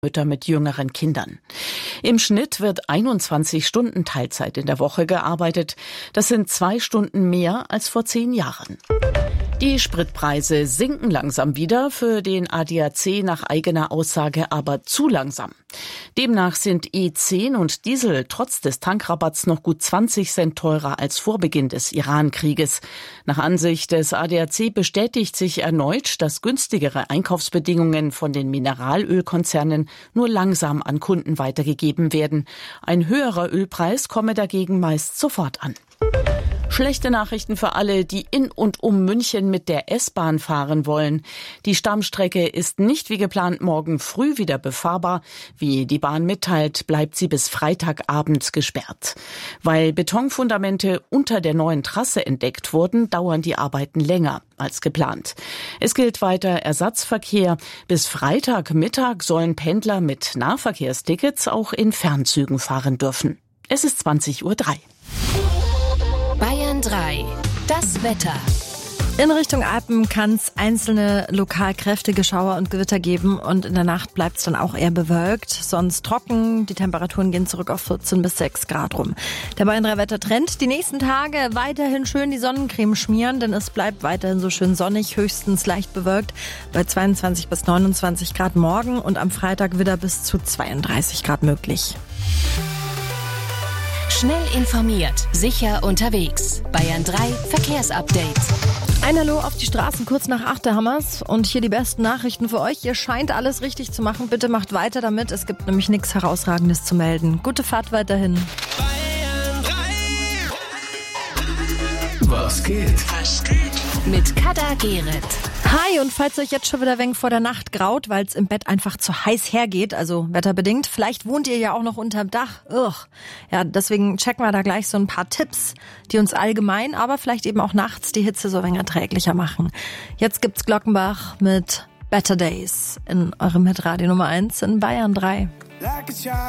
Mütter mit jüngeren Kindern. Im Schnitt wird 21 Stunden Teilzeit in der Woche gearbeitet. Das sind 2 Stunden mehr als vor 10 Jahren. Die Spritpreise sinken langsam wieder, für den ADAC nach eigener Aussage aber zu langsam. Demnach sind E10 und Diesel trotz des Tankrabatts noch gut 20 Cent teurer als vor Beginn des Iran-Krieges. Nach Ansicht des ADAC bestätigt sich erneut, dass günstigere Einkaufsbedingungen von den Mineralölkonzernen nur langsam an Kunden weitergegeben werden. Ein höherer Ölpreis komme dagegen meist sofort an. Schlechte Nachrichten für alle, die in und um München mit der S-Bahn fahren wollen. Die Stammstrecke ist nicht wie geplant morgen früh wieder befahrbar. Wie die Bahn mitteilt, bleibt sie bis Freitagabend gesperrt. Weil Betonfundamente unter der neuen Trasse entdeckt wurden, dauern die Arbeiten länger als geplant. Es gilt weiter Ersatzverkehr. Bis Freitagmittag sollen Pendler mit Nahverkehrstickets auch in Fernzügen fahren dürfen. Es ist 20:03 Uhr. Bayern 3. Das Wetter. In Richtung Alpen kann es einzelne lokal kräftige Schauer und Gewitter geben und in der Nacht bleibt es dann auch eher bewölkt, sonst trocken. Die Temperaturen gehen zurück auf 14 bis 6 Grad rum. Der Bayern 3 Wettertrend: die nächsten Tage weiterhin schön die Sonnencreme schmieren, denn es bleibt weiterhin so schön sonnig, höchstens leicht bewölkt bei 22 bis 29 Grad morgen und am Freitag wieder bis zu 32 Grad möglich. Schnell informiert, sicher unterwegs. Bayern 3 Verkehrsupdate. Ein Hallo auf die Straßen kurz nach 8 der Hammers und hier die besten Nachrichten für euch. Ihr scheint alles richtig zu machen. Bitte macht weiter damit. Es gibt nämlich nichts Herausragendes zu melden. Gute Fahrt weiterhin. Bayern 3. Was geht? Mit Kader Gerrit. Hi, und falls euch jetzt schon wieder wenig vor der Nacht graut, weil es im Bett einfach zu heiß hergeht, also wetterbedingt, vielleicht wohnt ihr ja auch noch unterm Dach. Ja, deswegen checken wir da gleich so ein paar Tipps, die uns allgemein, aber vielleicht eben auch nachts die Hitze so ein wenig erträglicher machen. Jetzt gibt's Glockenbach mit Better Days in eurem Hitradio Nummer 1 in Bayern 3.